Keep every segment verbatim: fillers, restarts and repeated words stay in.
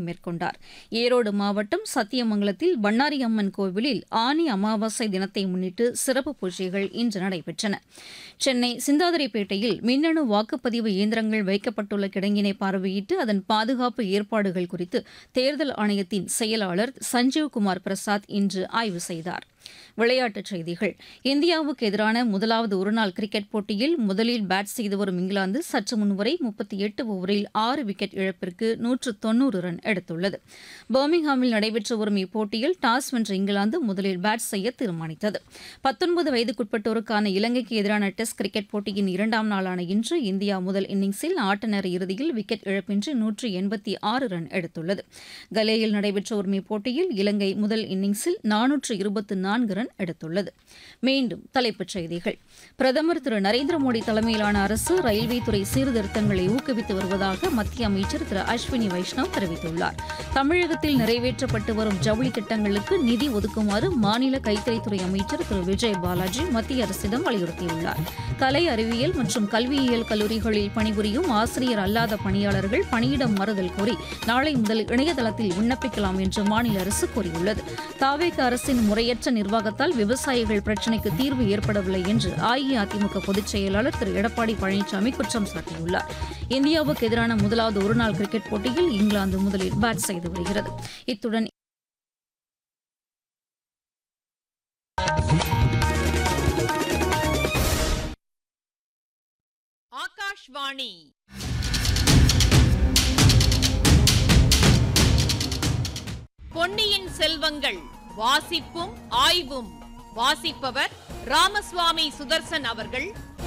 மேற்கொண்டார். ஈரோடு மாவட்டம் சத்தியமங்கலத்தில் பண்ணாரி அம்மன் கோவிலில் ஆனி அமாவாசை தினத்தை முன்னிட்டு சிறப்பு பூஜைகள் இன்று நடைபெற்றன. சென்னை சிந்தாதிரிப்பேட்டையில் மின்னணு வாக்குப்பதிவு இயந்திரங்கள் வைக்கப்பட்டுள்ள கிடங்கினை பார்வையிட்டு அதன் பாதுகாப்பு ஏற்பாடுகள் குறித்து தேர்தல் ஆணையத்தின் செயலாளர் சஞ்சீவ்குமார் பிரசாத் இன்று ஆய்வு செய்தார். விளையாட்டுச் செய்திகள். இந்தியாவுக்கு எதிரான முதலாவது ஒருநாள் கிரிக்கெட் போட்டியில் முதலில் பேட் செய்து வரும் இங்கிலாந்து சற்று முன்வரை முப்பத்தி எட்டு ஓவரில் ஆறு விக்கெட் இழப்பிற்கு நூற்று தொன்னூறு ரன் எடுத்துள்ளது. பர்மிங்ஹாமில் நடைபெற்று வரும் இப்போட்டியில் டாஸ் வென்ற இங்கிலாந்து முதலில் பேட் செய்ய தீர்மானித்தது. பத்தொன்பது வயதுக்குட்பட்டோருக்கான இலங்கைக்கு எதிரான டெஸ்ட் கிரிக்கெட் போட்டியின் இரண்டாம் நாளான இன்று இந்தியா முதல் இன்னிங்ஸில் ஆட்ட நேர இறுதியில் விக்கெட் இழப்பின்றி நூற்று எண்பத்தி ஆறு ரன் எடுத்துள்ளது. கலேயில் நடைபெற்று வரும் இப்போட்டியில் இலங்கை முதல் இன்னிங்ஸில் நானூற்று இருபத்தி நான்கு ரன் எடுத்துள்ளது. மீண்டும் தலைப்புச் செய்திகள். பிரதமர் திரு நரேந்திர மோடி தலைமையிலான அரசு ரயில்வே துறை சீர்திருத்தங்களை ஊக்குவித்து வருவதாக மத்திய அமைச்சர் திரு அஸ்வினி வைஷ்ணவ் தெரிவித்துள்ளார். தமிழகத்தில் நிறைவேற்றப்பட்டு வரும் ஜவுளி திட்டங்களுக்கு நிதி ஒதுக்குமாறு மாநில கைத்தறித்துறை அமைச்சர் திரு விஜய் பாலாஜி மத்திய அரசிடம் வலியுறுத்தியுள்ளார். கலை அறிவியல் மற்றும் கல்வியியல் கல்லூரிகளில் பணிபுரியும் ஆசிரியர் அல்லாத பணியாளர்கள் பணியிடம் மாறுதல் கோரி நாளை முதல் இணையதளத்தில் விண்ணப்பிக்கலாம் என்று மாநில அரசு கூறியுள்ளது. தாவேக அரசின் முறையற்ற நிர்வாகத்தால் விவசாயிகள் பிரச்சினைக்கு தீர்வு ஏற்படவில்லை என்று அஇஅதிமுக பொதுச் செயலாளர் திரு எடப்பாடி பழனிசாமி குற்றம் சாட்டியுள்ளார். இந்தியாவுக்கு எதிரான முதலாவது ஒருநாள் கிரிக்கெட் போட்டியில் இங்கிலாந்து முதலில் பேட் செய்து வருகிறது. இத்துடன் ஆகாஷ்வாணி பொன்னியின் செல்வங்கள் வாசிப்பும் ஆய்வும். வாசிப்பவர் ராமசுவாமி சுதர்சன் அவர்கள்.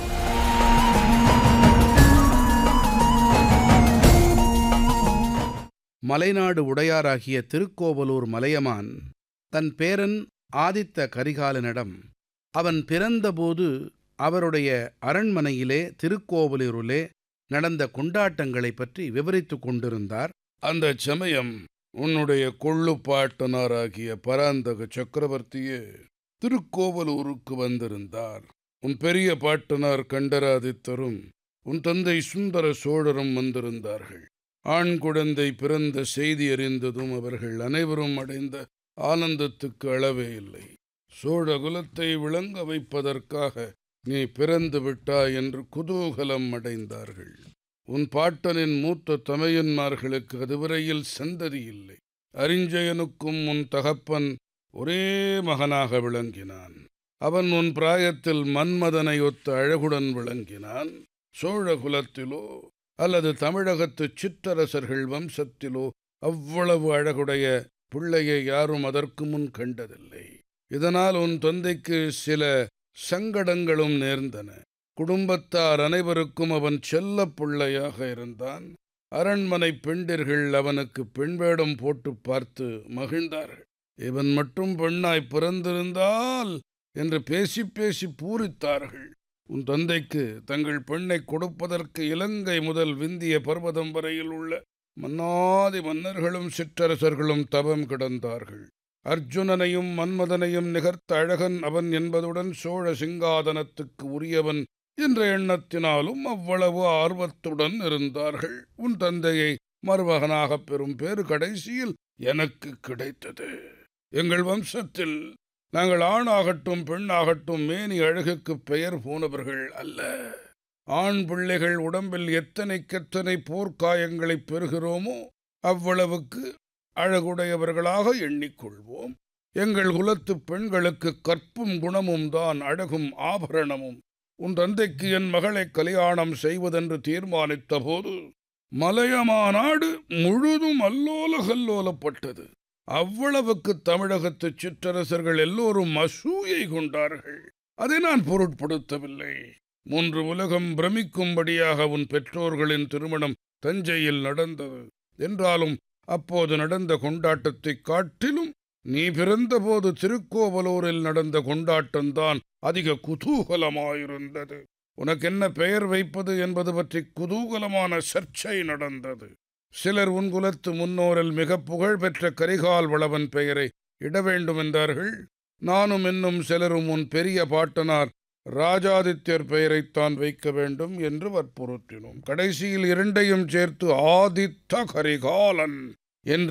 மலைநாடு உடையாராகிய திருக்கோவலூர் மலையமான் தன் பேரன் ஆதித்த கரிகாலனிடம் அவன் பிறந்தபோது அவருடைய அரண்மனையிலே திருக்கோவலூரிலே நடந்த கொண்டாட்டங்களைப் பற்றி விவரித்துக் கொண்டிருந்தார். அந்த சமயம் உன்னுடைய கொள்ளு பாட்டனாராகிய பராந்தக சக்கரவர்த்தியே திருக்கோவலூருக்கு வந்திருந்தார். உன் பெரிய பாட்டனார் கண்டராதித்தரும் உன் தந்தை சுந்தர சோழரும் வந்திருந்தார்கள். ஆண் குழந்தை பிறந்த செய்தி அறிந்ததும் அவர்கள் அனைவரும் அடைந்த ஆனந்தத்துக்கு அளவே இல்லை. சோழ குலத்தை விளங்க வைப்பதற்காக நீ பிறந்து விட்டாய் என்று குதூகலம் அடைந்தார்கள். உன் பாட்டனின் மூத்த தமையன்மார்களுக்கு அதுவரையில் சந்ததி இல்லை. அரிஞ்சயனுக்கும் உன் தகப்பன் ஒரே மகனாக விளங்கினான். அவன் உன் பிராயத்தில் மன்மதனை ஒத்த அழகுடன் விளங்கினான். சோழ குலத்திலோ அல்லது தமிழகத்து சிற்றரசர்கள் வம்சத்திலோ அவ்வளவு அழகுடைய பிள்ளையை யாரும் அதற்கு முன் கண்டதில்லை. இதனால் உன் தந்தைக்கு சில சங்கடங்களும் நேர்ந்தன. குடும்பத்தார் அனைவருக்கும் அவன் செல்ல பிள்ளையாக இருந்தான். அரண்மனை பெண்டிர்கள் அவனுக்கு பெண்வேடம் போட்டு பார்த்து மகிழ்ந்தார்கள். இவன் மட்டும் பெண்ணாய் பிறந்திருந்தால் என்று பேசி பேசி பூரித்தார்கள். உன் தந்தைக்கு தங்கள் பெண்ணை கொடுப்பதற்கு இலங்கை முதல் விந்திய பர்வதம் வரையில் உள்ள மன்னாதி மன்னர்களும் சிற்றரசர்களும் தவம் கிடந்தார்கள். அர்ஜுனனையும் மன்மதனையும் நிகர்த்த அழகன் அவன் என்பதுடன் சோழ சிங்காதனத்துக்கு உரியவன் என்ற எண்ணத்தினாலும் அவ்வளவு ஆர்வத்துடன் இருந்தார்கள். உன் தந்தையை மருமகனாகப் பெறும் பேறு கடைசியில் எனக்கு கிடைத்தது. எங்கள் வம்சத்தில் நாங்கள் ஆணாகட்டும் பெண்ணாகட்டும் மேனி அழகுக்கு பெயர் போனவர்கள் அல்ல. ஆண் பிள்ளைகள் உடம்பில் எத்தனைக்கெத்தனை போர்க்காயங்களை பெறுகிறோமோ அவ்வளவுக்கு அழகுடையவர்களாக எண்ணிக்கொள்வோம். எங்கள் குலத்து பெண்களுக்கு கற்பும் குணமும் தான் அழகும் ஆபரணமும். உன் தந்தைக்கு என் மகளை கல்யாணம் செய்வதென்று தீர்மானித்த போது மலையமாநாடு முழுதும் அல்லோல கல்லோலப்பட்டது. அவ்வளவுக்கு தமிழகத்து சிற்றரசர்கள் எல்லோரும் அசூயை கொண்டார்கள். அதை நான் பொருட்படுத்தவில்லை. மூன்று உலகம் பிரமிக்கும்படியாக உன் பெற்றோர்களின் திருமணம் தஞ்சையில் நடந்தது. என்றாலும் அப்போது நடந்த கொண்டாட்டத்தை காட்டிலும் நீ பிறந்தபோது திருக்கோவலூரில் நடந்த கொண்டாட்டம்தான் அதிக குதூகலமாயிருந்தது. உனக்கென்ன பெயர் வைப்பது என்பது பற்றி குதூகலமான சர்ச்சை நடந்தது. சிலர் உன் குலத்து முன்னோரில் மிக புகழ்பெற்ற கரிகால் வளவன் பெயரை இட வேண்டும் என்றார்கள். நானும் இன்னும் சிலரும் உன் பெரிய பாட்டனார் ராஜாதித்யர் பெயரைத்தான் வைக்க வேண்டும் என்று வற்புறுத்தினோம். கடைசியில் இரண்டையும் சேர்த்து ஆதித்த கரிகாலன் என்று